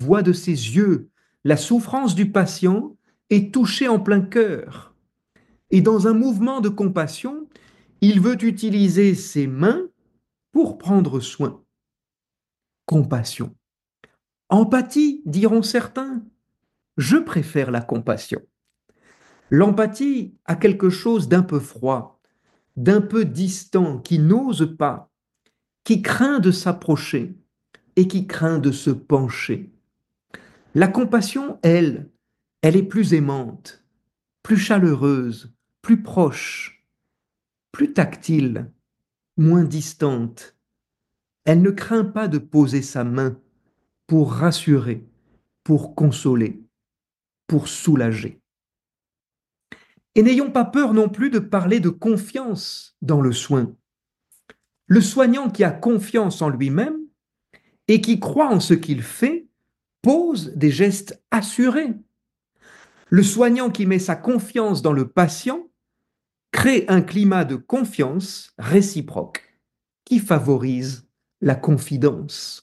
voit de ses yeux la souffrance du patient est touché en plein cœur. Et dans un mouvement de compassion, il veut utiliser ses mains pour prendre soin. Compassion. Empathie, diront certains. Je préfère la compassion. L'empathie a quelque chose d'un peu froid, d'un peu distant, qui n'ose pas, qui craint de s'approcher et qui craint de se pencher. La compassion, elle est plus aimante, plus chaleureuse, plus proche, plus tactile, moins distante. Elle ne craint pas de poser sa main pour rassurer, pour consoler, pour soulager. Et n'ayons pas peur non plus de parler de confiance dans le soin. Le soignant qui a confiance en lui-même et qui croit en ce qu'il fait pose des gestes assurés. Le soignant qui met sa confiance dans le patient crée un climat de confiance réciproque qui favorise la confidence.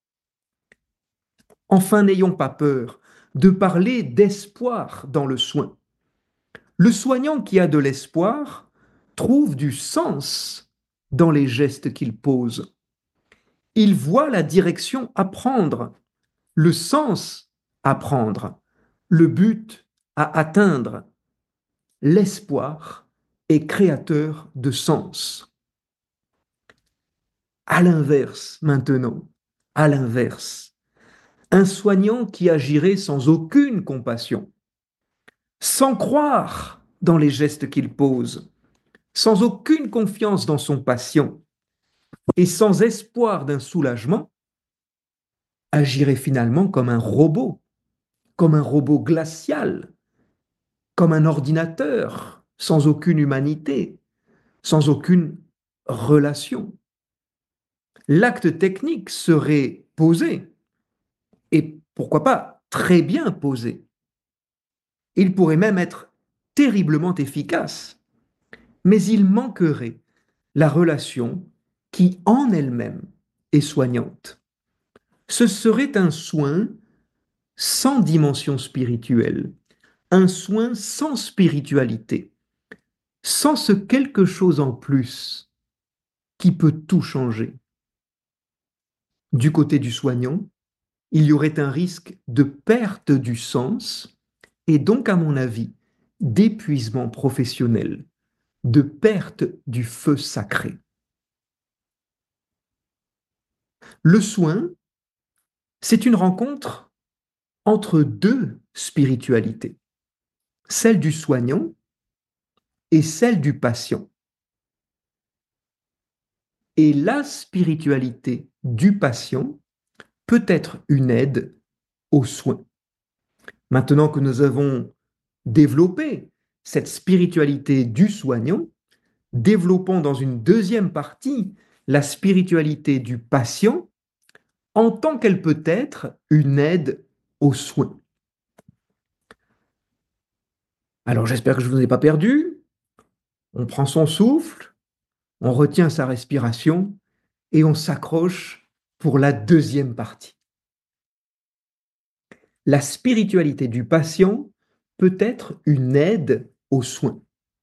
Enfin, n'ayons pas peur de parler d'espoir dans le soin. Le soignant qui a de l'espoir trouve du sens dans les gestes qu'il pose. Il voit la direction à prendre, le sens à prendre, le but à atteindre. L'espoir est créateur de sens. À l'inverse, maintenant, à l'inverse, un soignant qui agirait sans aucune compassion, sans croire dans les gestes qu'il pose, sans aucune confiance dans son patient et sans espoir d'un soulagement, agirait finalement comme un robot glacial, comme un ordinateur, sans aucune humanité, sans aucune relation. L'acte technique serait posé, et pourquoi pas très bien posé. Il pourrait même être terriblement efficace, mais il manquerait la relation qui en elle-même est soignante. Ce serait un soin sans dimension spirituelle, un soin sans spiritualité, sans ce quelque chose en plus qui peut tout changer. Du côté du soignant, il y aurait un risque de perte du sens et donc, à mon avis, d'épuisement professionnel, de perte du feu sacré. Le soin, c'est une rencontre entre deux spiritualités, celle du soignant et celle du patient. Et la spiritualité du patient peut être une aide aux soins. Maintenant que nous avons développé cette spiritualité du soignant, développons dans une deuxième partie la spiritualité du patient en tant qu'elle peut être une aide aux soins. Alors j'espère que je ne vous ai pas perdu. On prend son souffle, on retient sa respiration et on s'accroche pour la deuxième partie. La spiritualité du patient peut être une aide aux soins.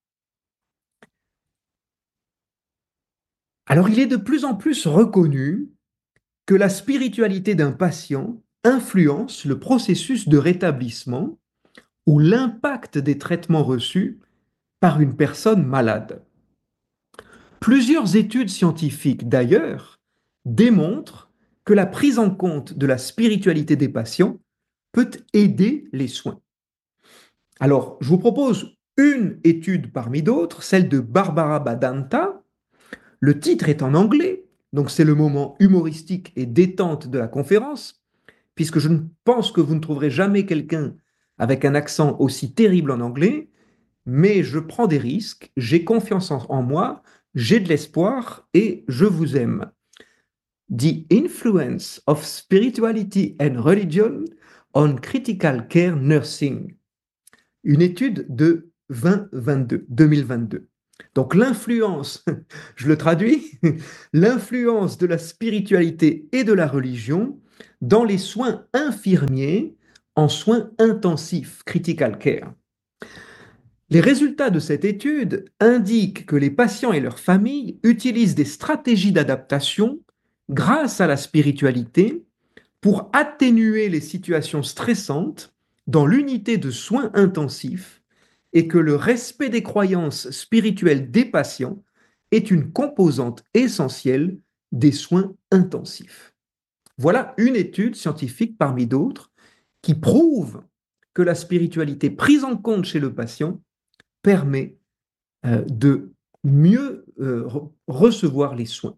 Alors il est de plus en plus reconnu que la spiritualité d'un patient influence le processus de rétablissement ou l'impact des traitements reçus par une personne malade. Plusieurs études scientifiques, d'ailleurs, démontrent que la prise en compte de la spiritualité des patients peut aider les soins. Alors, je vous propose une étude parmi d'autres, celle de Barbara Badanta. Le titre est en anglais, donc c'est le moment humoristique et détente de la conférence, puisque je ne pense que vous ne trouverez jamais quelqu'un avec un accent aussi terrible en anglais, mais je prends des risques, j'ai confiance en moi, j'ai de l'espoir et je vous aime. The Influence of Spirituality and Religion on Critical Care Nursing. Une étude de 2022. Donc l'influence, je le traduis, l'influence de la spiritualité et de la religion dans les soins infirmiers en soins intensifs, critical care. Les résultats de cette étude indiquent que les patients et leurs familles utilisent des stratégies d'adaptation grâce à la spiritualité pour atténuer les situations stressantes dans l'unité de soins intensifs et que le respect des croyances spirituelles des patients est une composante essentielle des soins intensifs. Voilà une étude scientifique parmi d'autres qui prouve que la spiritualité prise en compte chez le patient permet de mieux recevoir les soins.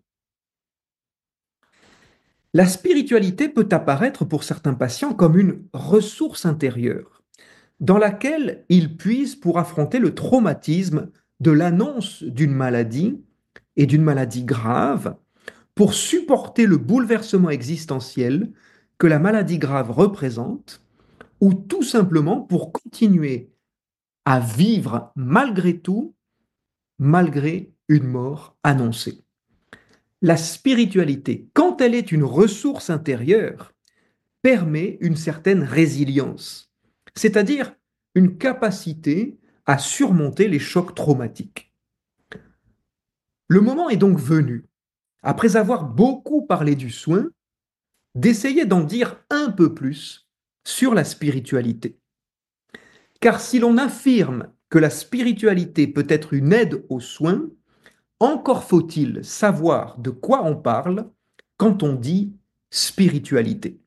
La spiritualité peut apparaître pour certains patients comme une ressource intérieure dans laquelle ils puisent pour affronter le traumatisme de l'annonce d'une maladie et d'une maladie grave, pour supporter le bouleversement existentiel que la maladie grave représente, ou tout simplement pour continuer à vivre malgré tout, malgré une mort annoncée. La spiritualité, quand elle est une ressource intérieure, permet une certaine résilience, c'est-à-dire une capacité à surmonter les chocs traumatiques. Le moment est donc venu, après avoir beaucoup parlé du soin, d'essayer d'en dire un peu plus sur la spiritualité. Car si l'on affirme que la spiritualité peut être une aide aux soins, encore faut-il savoir de quoi on parle quand on dit spiritualité.